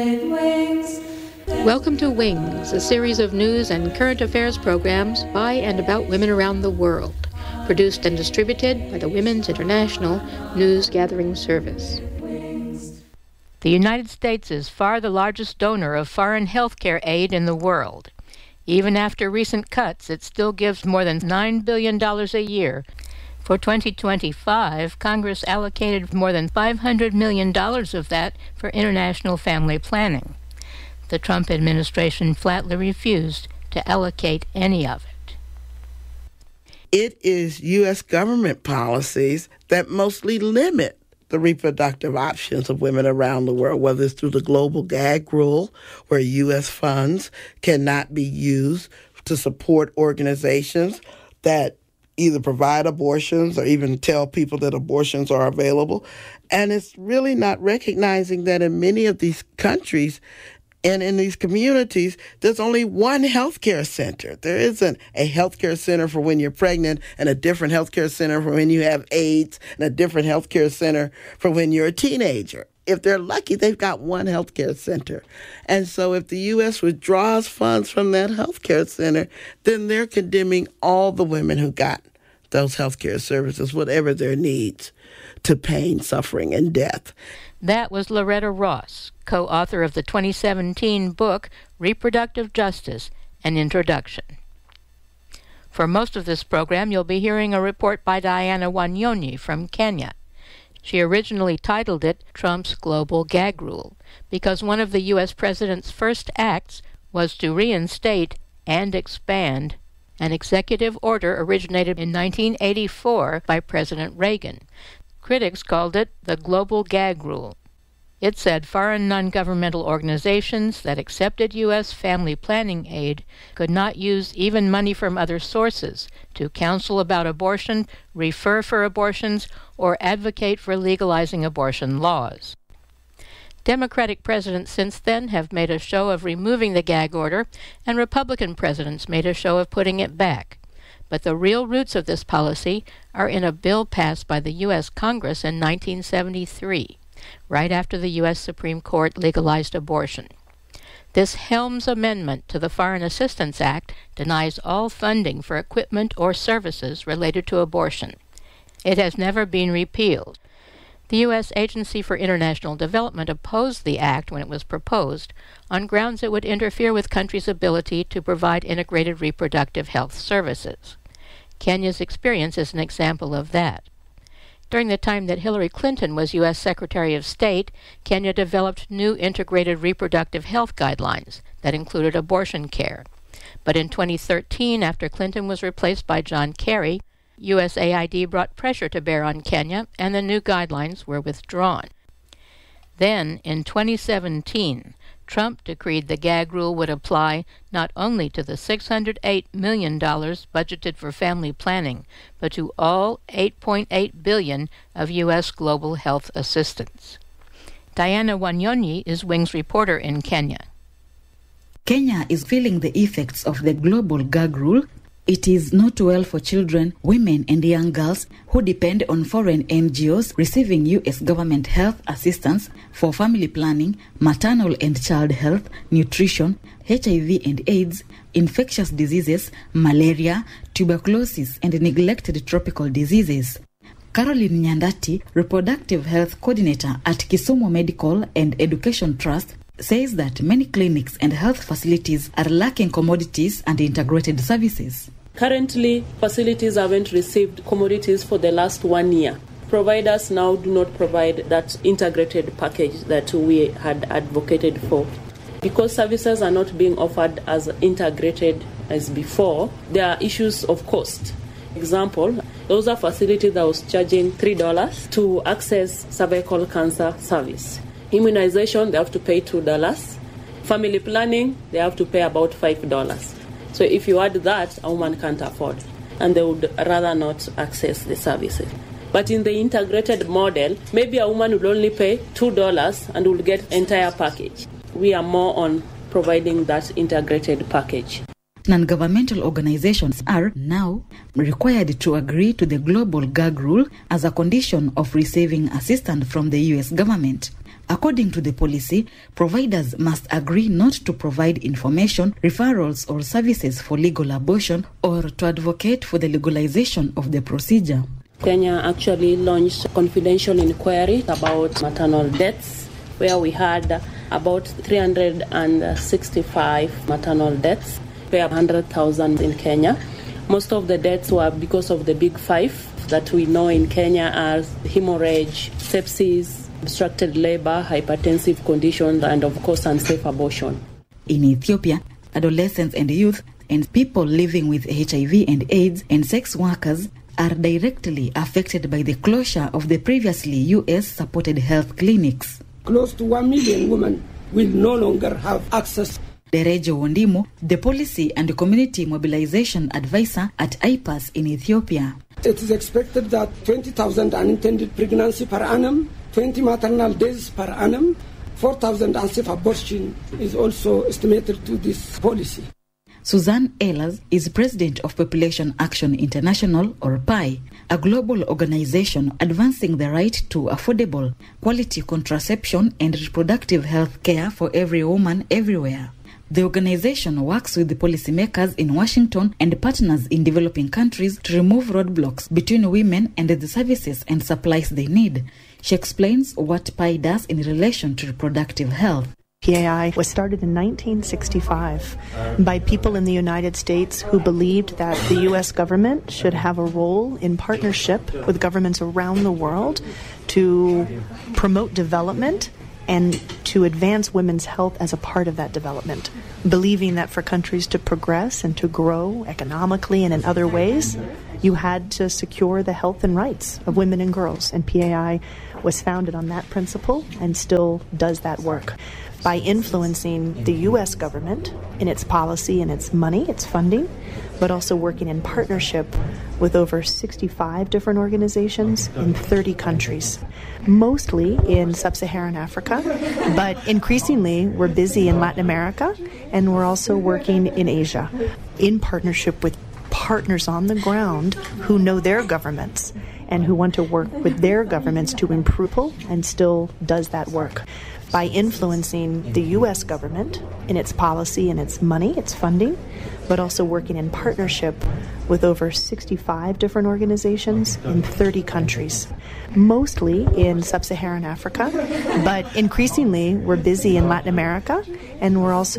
Welcome to Wings, a series of news and current affairs programs by and about women around the world, produced and distributed by the Women's International News Gathering Service. The United States is far the largest donor of foreign healthcare aid in the world. Even after recent cuts, it still gives more than $9 billion a year. For 2025, Congress allocated more than $500 million of that for international family planning. The Trump administration flatly refused to allocate any of it. It is U.S. government policies that mostly limit the reproductive options of women around the world, whether it's through the global gag rule, where U.S. funds cannot be used to support organizations that either provide abortions or even tell people that abortions are available. And it's really not recognizing that in many of these countries and in these communities, there's only one healthcare center. There isn't a healthcare center for when you're pregnant and a different healthcare center for when you have AIDS and a different healthcare center for when you're a teenager. If they're lucky, they've got one healthcare center. And so if the U.S. withdraws funds from that healthcare center, then they're condemning all the women who got those healthcare services, whatever their needs, to pain, suffering, and death. That was Loretta Ross, co-author of the 2017 book, Reproductive Justice, An Introduction. For most of this program, you'll be hearing a report by Diana Wanyonyi from Kenya. She originally titled it Trump's Global Gag Rule, because one of the U.S. president's first acts was to reinstate and expand an executive order originated in 1984 by President Reagan. Critics called it the Global Gag Rule. It said foreign non-governmental organizations that accepted U.S. family planning aid could not use even money from other sources to counsel about abortion, refer for abortions, or advocate for legalizing abortion laws. Democratic presidents since then have made a show of removing the gag order, and Republican presidents made a show of putting it back. But the real roots of this policy are in a bill passed by the U.S. Congress in 1973, right after the U.S. Supreme Court legalized abortion. This Helms Amendment to the Foreign Assistance Act denies all funding for equipment or services related to abortion. It has never been repealed. The U.S. Agency for International Development opposed the act when it was proposed on grounds it would interfere with countries' ability to provide integrated reproductive health services. Kenya's experience is an example of that. During the time that Hillary Clinton was U.S. Secretary of State, Kenya developed new integrated reproductive health guidelines that included abortion care. But in 2013, after Clinton was replaced by John Kerry, USAID brought pressure to bear on Kenya, and the new guidelines were withdrawn. Then, in 2017, Trump decreed the gag rule would apply not only to the $608 million budgeted for family planning, but to all $8.8 billion of U.S. global health assistance. Diana Wanyonyi is Wings reporter in Kenya. Kenya is feeling the effects of the global gag rule. It is not well for children, women, and young girls who depend on foreign NGOs receiving U.S. government health assistance for family planning, maternal and child health, nutrition, HIV and AIDS, infectious diseases, malaria, tuberculosis, and neglected tropical diseases. Caroline Nyandati, reproductive health coordinator at Kisumu Medical and Education Trust, says that many clinics and health facilities are lacking commodities and integrated services. Currently, facilities haven't received commodities for the last 1 year. Providers now do not provide that integrated package that we had advocated for. Because services are not being offered as integrated as before, there are issues of cost. Example, those are facilities that was charging $3 to access cervical cancer service. Immunization, they have to pay $2. Family planning, they have to pay about $5. So if you add that, a woman can't afford, and they would rather not access the services. But in the integrated model, maybe a woman will only pay $2 and will get entire package. We are more on providing that integrated package. Non-governmental organizations are now required to agree to the global gag rule as a condition of receiving assistance from the U.S. government. According to the policy, providers must agree not to provide information, referrals, or services for legal abortion or to advocate for the legalization of the procedure. Kenya actually launched a confidential inquiry about maternal deaths, where we had about 365 maternal deaths, per 100,000 in Kenya. Most of the deaths were because of the big five that we know in Kenya as hemorrhage, sepsis, obstructed labor, hypertensive conditions, and of course unsafe abortion. In Ethiopia, adolescents and youth and people living with HIV and AIDS and sex workers are directly affected by the closure of the previously US-supported health clinics. Close to 1 million women will no longer have access. Derejo Wondimu, the Policy and Community Mobilization Advisor at IPAS in Ethiopia. It is expected that 20,000 unintended pregnancy per annum, 20 maternal deaths per annum, 4,000 unsafe abortion is also estimated to this policy. Suzanne Ehlers is president of Population Action International, or PAI, a global organization advancing the right to affordable, quality contraception and reproductive health care for every woman everywhere. The organization works with the policymakers in Washington and partners in developing countries to remove roadblocks between women and the services and supplies they need. She explains what PAI does in relation to reproductive health. PAI was started in 1965 by people in the United States who believed that the U.S. government should have a role in partnership with governments around the world to promote development and to advance women's health as a part of that development, believing that for countries to progress and to grow economically and in other ways, you had to secure the health and rights of women and girls. And PAI was founded on that principle and still does that work by influencing the U.S. government in its policy and its money, its funding, but also working in partnership with over 65 different organizations in 30 countries, mostly in sub-Saharan Africa, but increasingly we're busy in Latin America, and we're also working in Asia in partnership with partners on the ground who know their governments and who want to work with their governments to improve, and still does that work by influencing the U.S. government in its policy and its money, its funding, but also working in partnership with over 65 different organizations in 30 countries, mostly in sub-Saharan Africa, but increasingly we're busy in Latin America, and we're also